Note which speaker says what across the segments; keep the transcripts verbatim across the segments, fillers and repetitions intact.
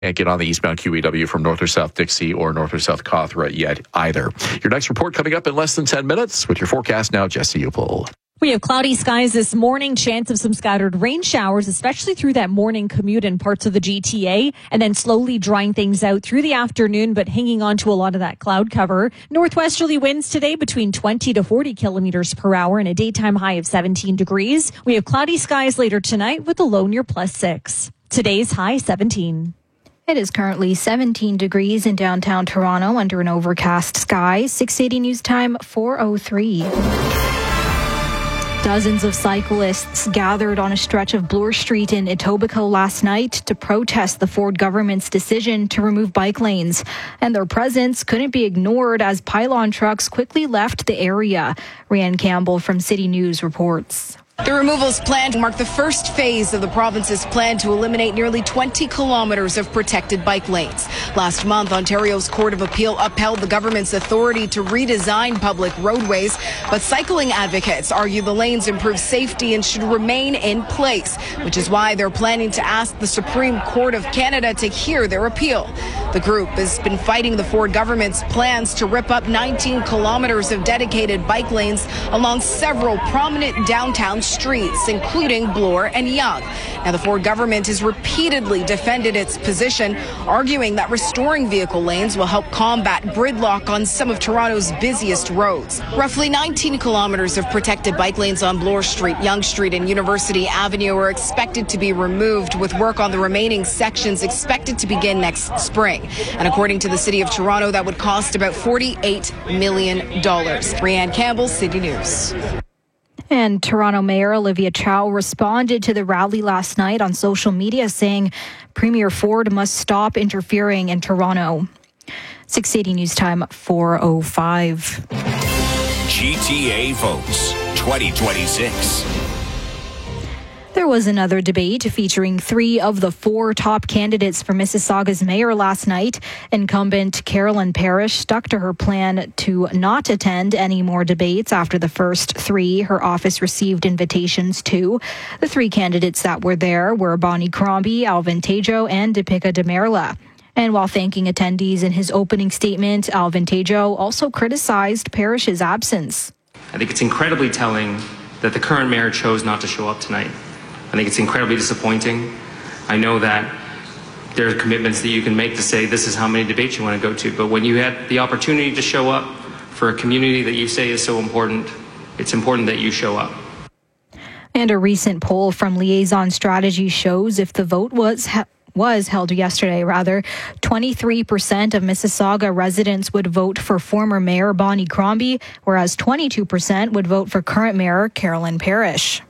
Speaker 1: Can't get on the eastbound Q E W from north or south Dixie or north or south Cawthra yet either. Your next report coming up in less than ten minutes with your forecast now, Jesse Upel.
Speaker 2: We have cloudy skies this morning, chance of some scattered rain showers, especially through that morning commute in parts of the G T A, and then slowly drying things out through the afternoon, but hanging on to a lot of that cloud cover. Northwesterly winds today between twenty to forty kilometers per hour and a daytime high of seventeen degrees. We have cloudy skies later tonight with a low near plus six. Today's high seventeen.
Speaker 3: It is currently seventeen degrees in downtown Toronto under an overcast sky. six eighty News Time four oh three. Dozens of cyclists gathered on a stretch of Bloor Street in Etobicoke last night to protest the Ford government's decision to remove bike lanes. And their presence couldn't be ignored as pylon trucks quickly left the area. Rhianne Campbell from City News reports.
Speaker 4: The removals planned mark the first phase of the province's plan to eliminate nearly twenty kilometers of protected bike lanes. Last month, Ontario's Court of Appeal upheld the government's authority to redesign public roadways, but cycling advocates argue the lanes improve safety and should remain in place, which is why they're planning to ask the Supreme Court of Canada to hear their appeal. The group has been fighting the Ford government's plans to rip up nineteen kilometers of dedicated bike lanes along several prominent downtown streets, including Bloor and Yonge. Now, the Ford government has repeatedly defended its position, arguing that restoring vehicle lanes will help combat gridlock on some of Toronto's busiest roads. Roughly nineteen kilometers of protected bike lanes on Bloor Street, Yonge Street, and University Avenue are expected to be removed, with work on the remaining sections expected to begin next spring. And according to the City of Toronto, that would cost about forty-eight million dollars. Rhianne Campbell, City News.
Speaker 3: And Toronto Mayor Olivia Chow responded to the rally last night on social media, saying Premier Ford must stop interfering in Toronto. six eighty News Time four oh five.
Speaker 5: G T A votes twenty twenty-six.
Speaker 3: There was another debate featuring three of the four top candidates for Mississauga's mayor last night. Incumbent Carolyn Parrish stuck to her plan to not attend any more debates after the first three her office received invitations to. The three candidates that were there were Bonnie Crombie, Alvin Tejo, and Deepika Demerla. And while thanking attendees in his opening statement, Alvin Tejo also criticized Parrish's absence.
Speaker 6: I think it's incredibly telling that the current mayor chose not to show up tonight. I think it's incredibly disappointing. I know that there are commitments that you can make to say this is how many debates you want to go to, but when you had the opportunity to show up for a community that you say is so important, it's important that you show up.
Speaker 3: And a recent poll from Liaison Strategy shows if the vote was he- was held yesterday, rather, twenty-three percent of Mississauga residents would vote for former Mayor Bonnie Crombie, whereas twenty-two percent would vote for current Mayor Carolyn Parrish.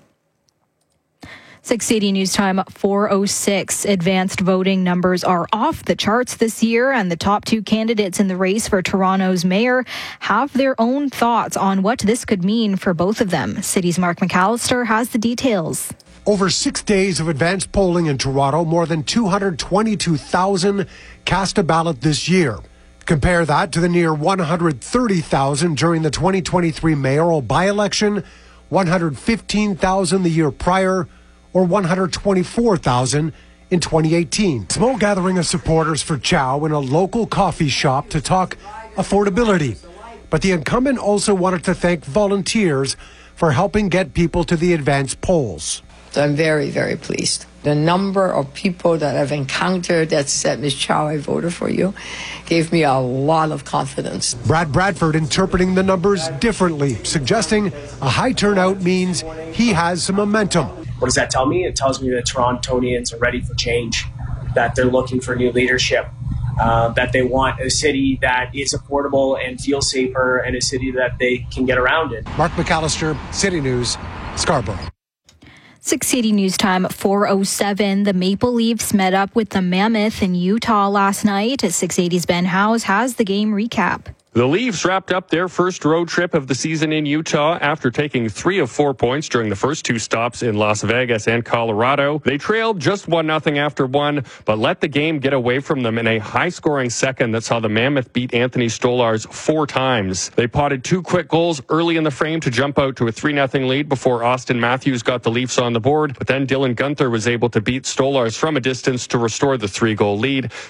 Speaker 3: six eighty News Time four oh six. Advanced voting numbers are off the charts this year, and the top two candidates in the race for Toronto's mayor have their own thoughts on what this could mean for both of them. City's Mark McAllister has the details.
Speaker 7: Over six days of advanced polling in Toronto, more than two hundred twenty-two thousand cast a ballot this year. Compare that to the near one hundred thirty thousand during the twenty twenty-three mayoral by-election, one hundred fifteen thousand the year prior, or one hundred twenty-four thousand in twenty eighteen. Small gathering of supporters for Chow in a local coffee shop to talk affordability. But the incumbent also wanted to thank volunteers for helping get people to the advanced polls.
Speaker 8: So I'm very, very pleased. The number of people that I've encountered that said, Miz Chow, I voted for you, gave me a lot of confidence.
Speaker 7: Brad Bradford interpreting the numbers differently, suggesting a high turnout means he has some momentum.
Speaker 9: What does that tell me? It tells me that Torontonians are ready for change, that they're looking for new leadership, uh, that they want a city that is affordable and feels safer, and a city that they can get around in.
Speaker 7: Mark McAllister, City News, Scarborough.
Speaker 3: six eighty News Time four oh seven. The Maple Leafs met up with the Mammoth in Utah last night. As six eighty's Ben Howes has the game recap.
Speaker 10: The Leafs wrapped up their first road trip of the season in Utah after taking three of four points during the first two stops in Las Vegas and Colorado. They trailed just one nothing after one, but let the game get away from them in a high-scoring second that saw the Mammoth beat Anthony Stolarz four times. They potted two quick goals early in the frame to jump out to a three nothing lead before Austin Matthews got the Leafs on the board, but then Dylan Guenther was able to beat Stolarz from a distance to restore the three-goal lead.